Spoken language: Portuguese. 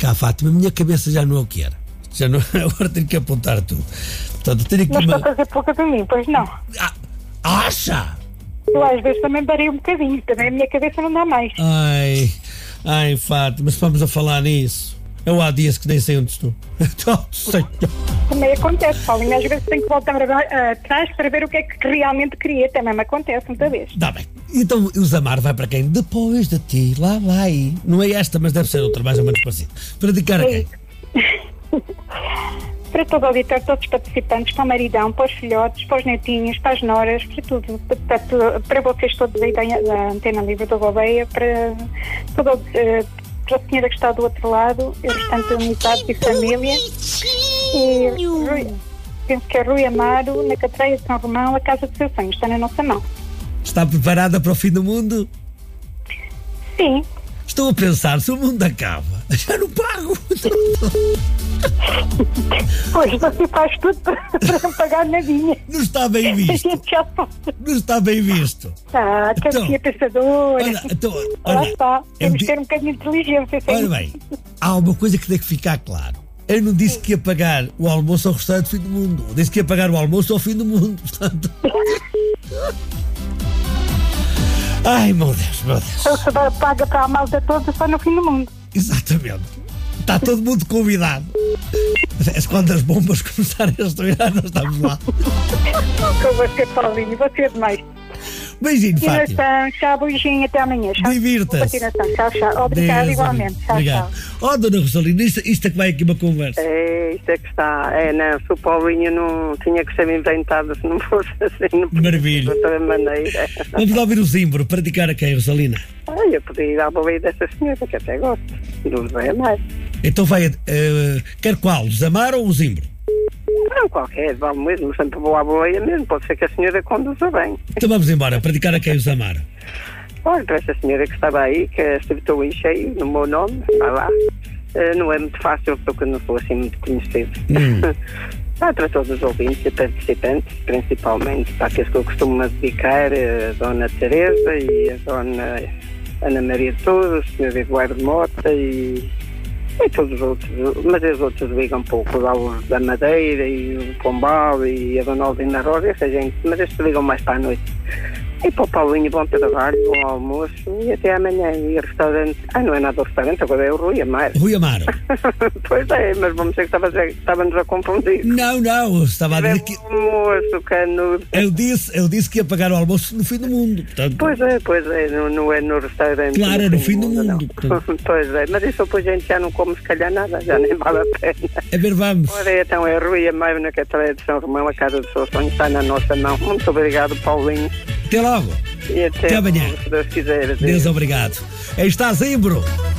cá, Fátima, a minha cabeça já não é o que era. Já não, agora tenho que apontar tudo. Portanto, tenho aqui Mas para fazer pouco de mim, pois não. Acha? Eu às vezes também darei um bocadinho, também a minha cabeça não dá mais. Ai, Fátima, mas vamos a falar nisso. Eu há dias que nem sei onde estou. Também acontece, Paulinho, às vezes tenho que voltar atrás para ver o que é que realmente queria, também me acontece muita vez. Está bem. Então, o Zamar vai para quem? Depois de ti, lá vai. Não é esta, mas deve ser outra, mais ou menos parecida. Para dedicar a quem? Para todo o auditório, todos os participantes, para o maridão, para os filhotes, para os netinhos, para as noras, para tudo. Para vocês todos aí da Antena Livre da Gouveia, para a senhora que está do outro lado, e o restante unidade e família. E penso que é Rui Amaro, na Catreia de São Romão, a casa dos seus sonhos, está na nossa mão. Está preparada para o fim do mundo? Sim. Estou a pensar, se o mundo acaba, já não pago. Pois, você faz tudo para pagar nadinha. Não está bem visto. Não está bem visto. Cabecinha pensadora. Lá está. Temos que ter um bocadinho de inteligência. Olha bem, há uma coisa que tem que ficar claro. Eu não disse que ia pagar o almoço ao restaurante do fim do mundo. Eu disse que ia pagar o almoço ao fim do mundo. Portanto... Ai, meu Deus. Você paga para a malta toda só no fim do mundo. Exatamente. Está todo mundo convidado. Mas quando as bombas começarem a estourar, nós estamos lá. Com você, Paulinho, você é demais. Beijinho, Fátima. Tchau, beijinho, até amanhã. Divirta-se. Tchau. Obrigado, Deus, igualmente. Tchau. Oh, dona Rosalina, isto é que vai aqui uma conversa. Isto é que está. Não, se o Paulinho não tinha que ser inventado se não fosse assim. Maravilha. De outra maneira. Vamos lá ouvir o Zimbro para dedicar a quem, Rosalina? Eu podia ir à boleia dessa senhora, que até gosto. Do Zé Amar. Então vai, quer qual? O Zamar ou o Zimbro? Não, qualquer, vale mesmo, sempre vou à boleia mesmo, pode ser que a senhora conduza bem. Então vamos embora, para dedicar a quem o Zamar? Olha, para essa senhora que estava aí, que acertou em cheio no meu nome, vai lá. Não é muito fácil, porque eu não sou assim muito conhecido. Para todos os ouvintes e participantes, principalmente para aqueles que eu costumo dedicar, a Dona Teresa e a Dona Ana Maria de Todos, o Sr. Eduardo Mota e todos os outros, mas os outros ligam um pouco da Madeira e o Pombal e a Dona Aldina Rosa, essa gente, mas estes ligam mais para a noite. E para o Paulinho, bom trabalho, bom almoço e até amanhã. E o restaurante, não é nada o restaurante, agora é o Rui Amaro. Rui Amaro. Pois é, mas vamos dizer que estava-nos a confundir. Não, estava a dizer que... almoço, canudo. Eu disse que ia pagar o almoço no fim do mundo. Portanto... Pois é, não é no restaurante. Claro, é no fim do mundo. Pois é, mas isso depois a gente já não come se calhar nada, já nem vale a pena. A ver, vamos. Ora, então é Rui Amaro na Catreia de São Romão, a casa dos seus sonhos está na nossa mão. Muito obrigado, Paulinho. Até logo. E até amanhã. Se Deus quiser. Deus obrigado. Aí está Zimbro.